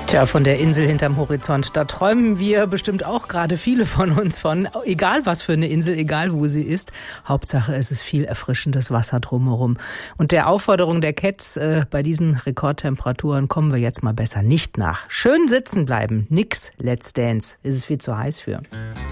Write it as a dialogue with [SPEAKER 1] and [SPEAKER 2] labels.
[SPEAKER 1] Tja, von der Insel hinterm Horizont, da träumen wir bestimmt auch gerade viele von uns von. Egal was für eine Insel, egal wo sie ist. Hauptsache es ist viel erfrischendes Wasser drumherum. Und der Aufforderung der Cats, bei diesen Rekordtemperaturen kommen wir jetzt mal besser nicht nach. Schön sitzen bleiben, nix Let's Dance, ist es viel zu heiß für.